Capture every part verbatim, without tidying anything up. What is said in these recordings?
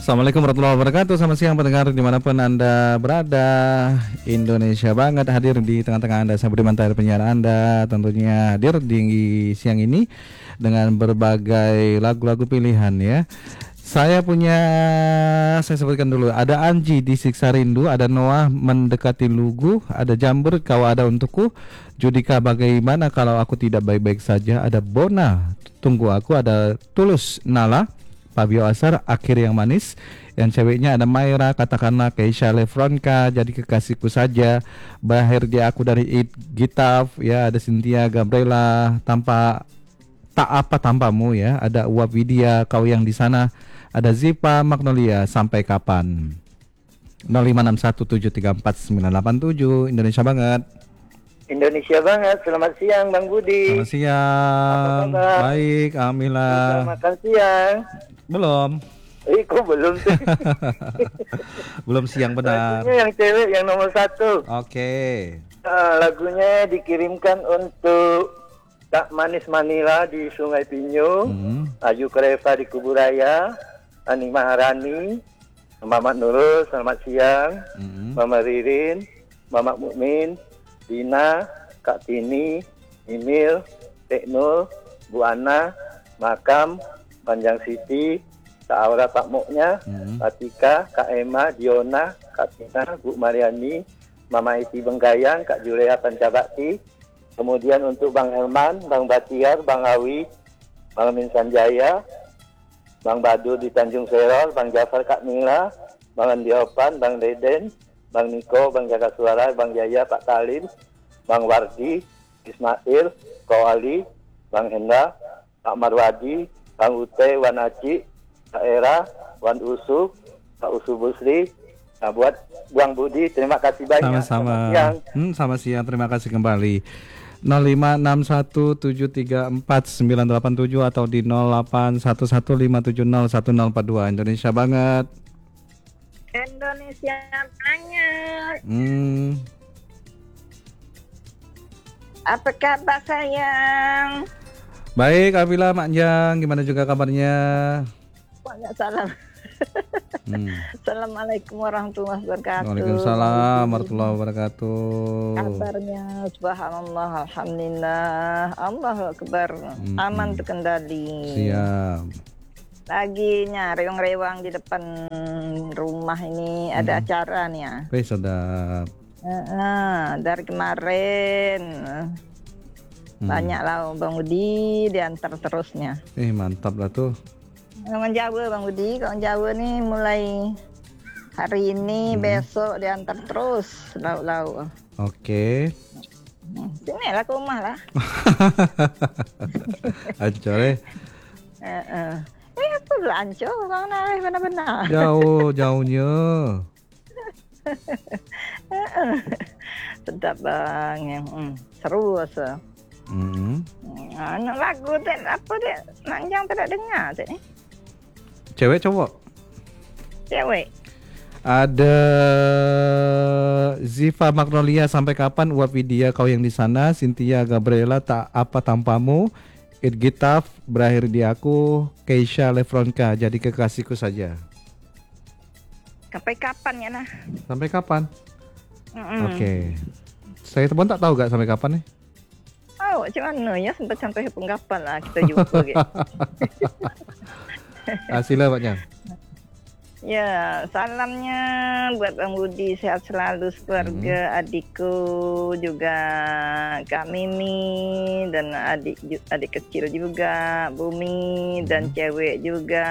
Assalamualaikum warahmatullahi wabarakatuh. Selamat siang pendengar dimanapun Anda berada. Indonesia banget hadir di tengah-tengah Anda. Saya Budiman Tahir, penyiar Anda tentunya hadir di siang ini dengan berbagai lagu-lagu pilihan ya. Saya punya, saya sebutkan dulu, ada Anji di Siksa Rindu, ada Noah Mendekati Lugu, ada Jambur Kau Ada Untukku, Judika Bagaimana Kalau Aku Tidak Baik-Baik Saja, ada Bona Tunggu Aku, ada Tulus Nala, Fabio Asar, Akhir Yang Manis. Yang ceweknya ada Mayra, Katakanlah, Keisha Lefronka, Jadi Kekasihku Saja, Bahir Dia Aku dari It Gitaf, ya ada Cynthia Gabriela, Tanpa Tak Apa Tanpamu ya, ada Uap Widya, Kau Yang di Sana, ada Zipa Magnolia, Sampai Kapan. nol lima enam satu tujuh tiga empat sembilan delapan tujuh. Indonesia banget. Indonesia banget. Selamat siang Bang Budi. Selamat siang. Baik, alhamdulillah. Selamat makan siang. Belum. Eh, kok belum sih? Belum siang benar. Lagunya yang cewek yang nomor satu. Oke. Nah, lagunya dikirimkan untuk Kak Manis Manila di Sungai Pinyu, hmm. Ayu Kreva di Kuburaya, Ani Maharani, Mamat Nurul, selamat siang, hmm. Mama Ririn, Mama Mukmin, Dina, Kak Tini, Emil, Teknul, Bu Ana, Makam, Panjang Siti, Kak Aura Pak Moknya, hmm. Atika, Kak Emma, Diona, Kak Tina, Bu Mariani, Mama Iti Benggayang, Kak Juleha Pancabakti, kemudian untuk Bang Helman, Bang Batiar, Bang Awi, Bang Min Sanjaya, Bang Badu di Tanjung Serol, Bang Jafar Kak Mila, Bang Andi Opan, Bang Deden, Bang Niko, Bang Jaga Suara, Bang Jaya, Pak Talin, Bang Wardi, Ismail, Ko Ali, Bang Hendra, Pak Marwadi, Bang Ute, Wan Aci, Kak Era, Wan Usu, Pak Usu Busri. Nah, buat Bang Budi, terima kasih banyak. Sama-sama. Selamat siang. Hmm, selamat siang, terima kasih kembali. nol lima enam satu tujuh tiga empat sembilan delapan tujuh atau di nol delapan satu satu lima tujuh nol satu nol empat dua. Indonesia banget. Indonesia banget. Hmm. Apa kabar sayang? Baik, Avila, Mak Jang, gimana juga kabarnya? Banyak salam. Hmm. Assalamualaikum warahmatullahi wabarakatuh. Waalaikumsalam warahmatullahi wabarakatuh. Kabarnya subhanallah, alhamdulillah, Allahu akbar, hmm. aman terkendali. Siap. Lagi nyari yang rewang di depan rumah ini, ada hmm. acara nih ya. Wih, sedap. Nah, dari kemarin hmm. banyak lah Bang Budi diantar terusnya. Eh, mantap lah tuh. Kawan Jawa Bang Budi, kawan Jawa nih mulai hari ini, hmm. besok diantar terus lauk-lauk. Oke. Sini lah ke rumah lah. Ancol eh. Uh, eh apa lah Ancol, Bang Narif benar-benar. Jauh, jauhnya. Sedap Bang, yang hmm, seru asa. Hmm. Anak lagu dek apa dek, Nanjang tidak dengar dek. Cewek cowok? Cewek. Ada Ziva Magnolia, Sampai Kapan, Uap Widya, Kau Yang di Sana, Cynthia Gabriela, Tak Apa Tanpamu, It Gitaf, Berakhir di Aku, Keisha Lefronka, Jadi Kekasihku Saja. Sampai kapan ya nah? Sampai kapan? Mm-mm. Oke. Okay. Saya teman tak tahu gak sampai kapan nih? Oh, macam mana ya sampai sampai penggapan lah kita jumpa gitu. Hasilnya Pak Jang. Ya, salamnya buat Bang Budi, sehat selalu keluarga, hmm. adikku juga Kak Mimi dan adik adik kecil juga Bumi, hmm. dan cewek juga.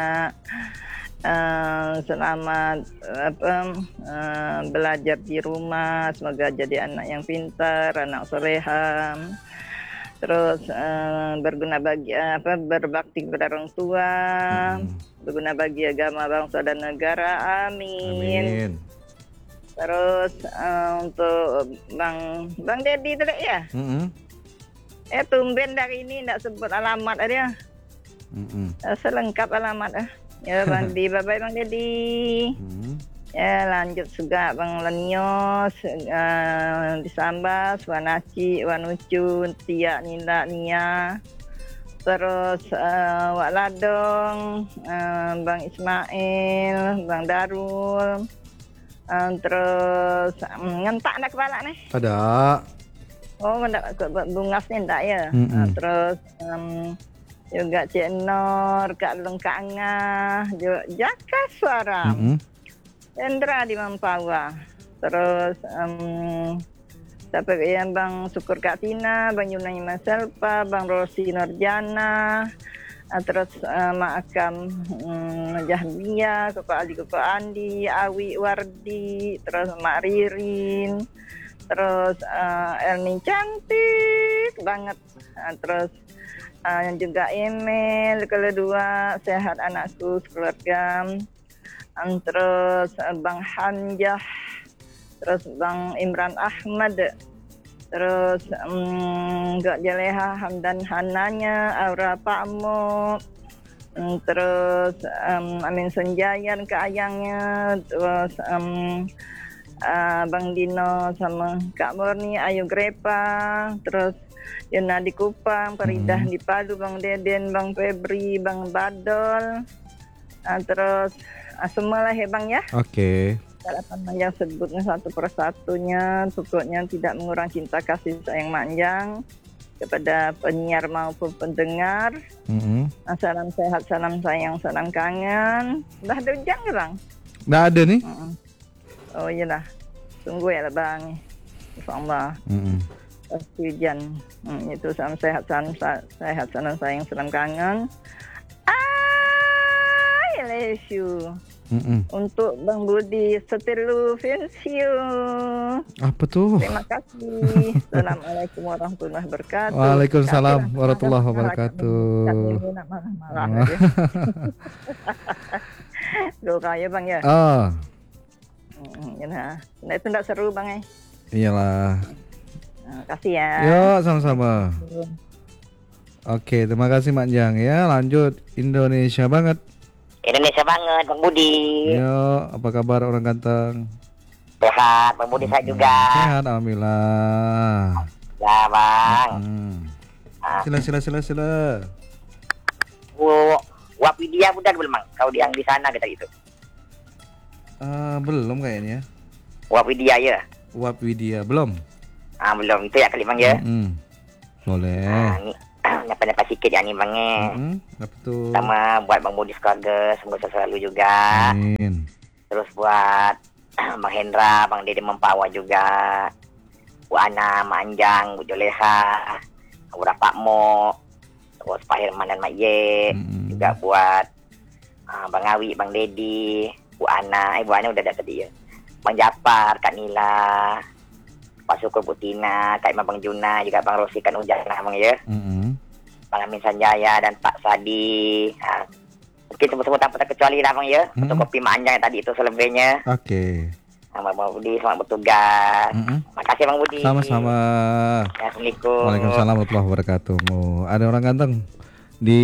Uh, selamat apa, uh, belajar di rumah, semoga jadi anak yang pintar, anak soleha. Terus uh, berguna bagi apa berbakti kepada orang tua, hmm. berguna bagi agama, bangsa dan negara, amin, amin. Terus uh, untuk Bang Bang Dedi tadi ya, mm-hmm. eh tumben dari ini tidak sebut alamat ada, mm-hmm. uh, selengkap alamat ah, ya Bang Dedi, bye bye Bang Dedi. Mm-hmm. Ya lanjut juga Bang Lenios, uh, di Sambas, Wanaci, Wanucun, Tia, Nila, Nia, terus uh, Wak Ladong, uh, Bang Ismail, Bang Darul, uh, terus um, ngentak nak kepala nih. Ada. Oh, enggak bungas ni enggak ya. Mm-mm. Uh, terus um, juga Cik Nur, Kak Lung Kak Angah, juga Jaka Suara, Mm-mm. Hendra di Mampawa. Terus um, siapa yang Bang Syukur Kak Tina, Bang Yunani Maselpa, Bang Rosi Nurjana, uh, terus uh, Mak Akam um, Jahbia, Koko Ali Koko Andi, Awi Wardi, terus Mak Ririn, terus uh, Erni cantik banget, uh, terus uh, juga email kedua sehat anakku keluarga, um, terus uh, Bang Hanjah, terus Bang Imran Ahmad, terus um, Gak Jaleha Hamdan Hananya, Aura Pakmo, um, terus um, Amin Senjayan ke ayangnya, terus um, uh, Bang Dino sama Kak Murni, Ayu Grepa, terus Yuna di Kupang, Faridah Hmm. di Palu, Bang Deden, Bang Febri, Bang Badol, uh, terus uh, semua lah ya Bang ya. Oke. Harapan manjang sebutnya satu persatunya, pokoknya tidak mengurangi cinta kasih sayang manjang kepada penyiar maupun pendengar. Mm-mm. Salam sehat, salam sayang, salam kangen. Udah ada ujang ya Bang? Nggak ada nih. Mm-mm. Oh iyalah, tunggu ya lah Bang. Insyaallah Mm-mm. pasti hujan. Hmm, itu salam sehat, salam sa- sehat, salam sayang, salam kangen. I love you. Mm-mm. Untuk Bang Budi Setilu Vinsio. Apa tuh? Terima kasih. Assalamualaikum warahmatullahi wabarakatuh. Waalaikumsalam Kaki lah. warahmatullahi Kaki wabarakatuh. ini nak marah-marah aja. Loh kaya Bang ya. Ah, Hmm, ya nah. Nah, itu enggak seru Bang eh. iyalah. Nah, kasih ya. Yo, sama-sama. Oke, terima kasih Mak Jang ya. Lanjut Indonesia banget. Indonesia banget, Bang Budi. Yo, apa kabar orang ganteng? Sehat, Bang Budi saya juga. Sehat, alhamdulillah. Ya, Bang. Hmm. Ah. Sila, sila, sila, sila. Bu, Wapidia udah belum, Bang? Kau yang di sana kita gitu. Ah, belum kayaknya. Wapidia ya. Wap Widya belum. Ah, belum. Itu ya kali, Bang ya. Mm-mm. Boleh. Ah, ni nyapa-nyapa sikit ya nih, Bang ya. Mm-mm. Apa tuh? Sama buat Bang Budi sekeluarga, semoga selalu juga. Amin. Terus buat Bang Hendra, Bang Dede Mempawa juga. Bu Ana, Manjang, Bu Joleha, Bu Rapakmo, terus Pak Herman dan Mak Ye. Mm-mm. Juga buat uh, Bang Awi, Bang Dedi, Bu Ana, eh Bu Ana udah ada tadi ya. Bang Japar, Kak Nila, Pak Syukur, Bu Tina, Kak Imam, Bang Juna, juga Bang Rosi, Kak Nujana, Bang ya. Mm-mm. Bang Amin Sanjaya dan Pak Sadi. Ha, mungkin semua-semua tanpa terkecuali lah Bang ya. Mm-mm. Untuk kopi manjang tadi itu selebihnya. Oke. Sama Bang Budi, selamat bertugas. Mm-mm. Makasih Bang Budi. Sama-sama. Ya, Assalamualaikum. Waalaikumsalam warahmatullahi wabarakatuh. Ada orang ganteng di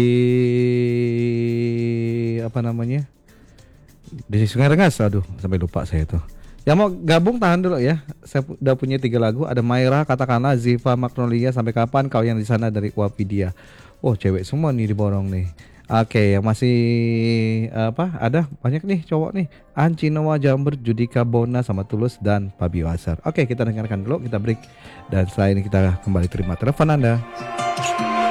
apa namanya? Di Sungai Rengas. Aduh, sampai lupa saya itu. Yang mau gabung tahan dulu ya. Saya pu- udah punya tiga lagu. Ada Maira, katakanlah, Ziva, Magnolia, sampai kapan kau yang di sana dari Wapidia. Oh, cewek semua nih diborong nih. Oke, yang masih apa? Ada banyak nih cowok nih. Anci Noah Jember, Judika Bona, sama Tulus dan Fabio Asar. Oke, kita dengarkan dulu, kita break, dan setelah ini kita kembali terima telepon Anda.